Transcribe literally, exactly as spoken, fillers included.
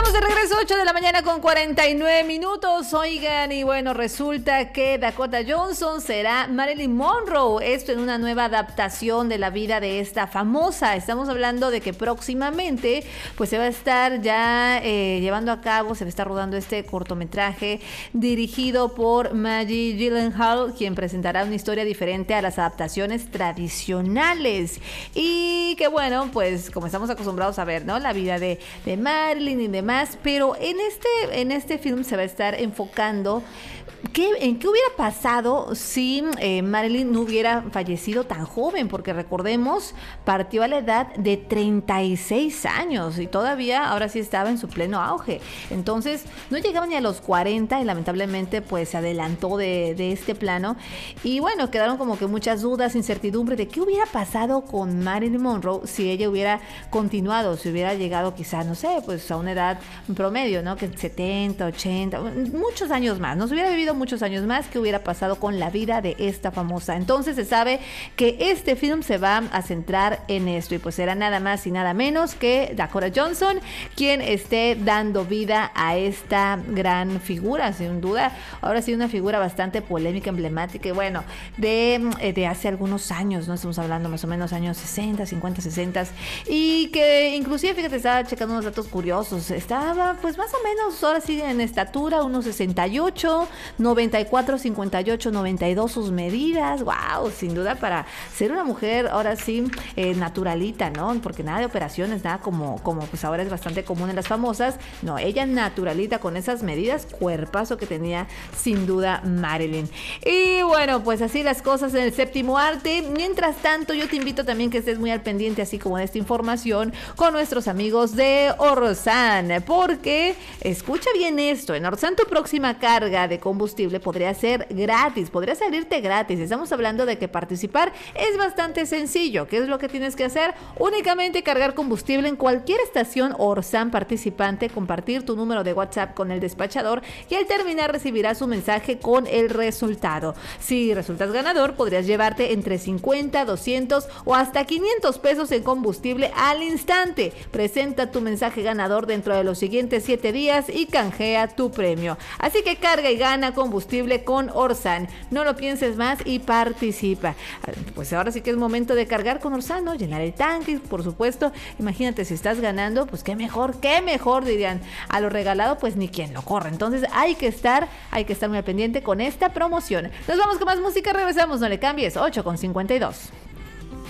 De regreso, ocho de la mañana con cuarenta y nueve minutos. Oigan, y bueno, resulta que Dakota Johnson será Marilyn Monroe. Esto en una nueva adaptación de la vida de esta famosa. Estamos hablando de que próximamente pues se va a estar ya eh, llevando a cabo, se va a estar rodando este cortometraje dirigido por Maggie Gyllenhaal, quien presentará una historia diferente a las adaptaciones tradicionales. Y que bueno, pues como estamos acostumbrados a ver, ¿no? La vida de, de Marilyn y demás. Pero en este, en este film se va a estar enfocando ¿Qué, ¿En qué hubiera pasado si eh, Marilyn no hubiera fallecido tan joven? Porque recordemos, partió a la edad de treinta y seis años y todavía ahora sí estaba en su pleno auge. Entonces no llegaba ni a los cuarenta y lamentablemente pues se adelantó de, de este plano. Y bueno, quedaron como que muchas dudas, incertidumbre de qué hubiera pasado con Marilyn Monroe si ella hubiera continuado, si hubiera llegado quizás, no sé, pues a una edad promedio, ¿no? Que setenta, ochenta, muchos años más, no se hubiera vivido muchos años más, que hubiera pasado con la vida de esta famosa. Entonces se sabe que este film se va a centrar en esto y pues será nada más y nada menos que Dakota Johnson quien esté dando vida a esta gran figura, sin duda, ahora sí una figura bastante polémica, emblemática y bueno, de, de hace algunos años, no estamos hablando más o menos años sesenta, cincuenta, sesenta y que inclusive, fíjate, estaba checando unos datos curiosos, estaba pues más o menos ahora sí en estatura, unos sesenta y ocho, noventa y cuatro, cincuenta y ocho, noventa y dos sus medidas. Wow, sin duda para ser una mujer ahora sí eh, naturalita, ¿no? Porque nada de operaciones, nada como, como pues ahora es bastante común en las famosas. No, ella naturalita con esas medidas, cuerpazo que tenía sin duda Marilyn. Y bueno, pues así las cosas en el séptimo arte. Mientras tanto, yo te invito también que estés muy al pendiente, así como de esta información, con nuestros amigos de Orsan, porque escucha bien esto, en Orsan tu próxima carga de combustible podría ser gratis, podría salirte gratis. Estamos hablando de que participar es bastante sencillo. ¿Qué es lo que tienes que hacer? Únicamente cargar combustible en cualquier estación Orsan participante, compartir tu número de WhatsApp con el despachador y al terminar recibirás un mensaje con el resultado. Si resultas ganador, podrías llevarte entre cincuenta, doscientos o hasta quinientos pesos en combustible al instante. Presenta tu mensaje ganador dentro de los siguientes siete días y canjea tu premio. Así que carga y gana combustible con Orsan. No lo pienses más y participa. Pues ahora sí que es momento de cargar con Orsan, ¿no? Llenar el tanque, por supuesto. Imagínate, si estás ganando, pues qué mejor, qué mejor, dirían. A lo regalado, pues ni quien lo corre. Entonces hay que estar, hay que estar muy al pendiente con esta promoción. Nos vamos con más música, regresamos, no le cambies, ocho con cincuenta y dos.